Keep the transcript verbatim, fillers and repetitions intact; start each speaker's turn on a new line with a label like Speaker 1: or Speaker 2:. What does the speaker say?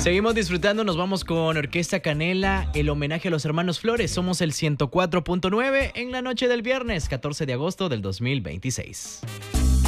Speaker 1: Seguimos disfrutando, nos vamos con Orquesta Canela, el homenaje a los hermanos Flores. Somos el ciento cuatro punto nueve en la noche del viernes catorce de agosto del dos mil veintiséis.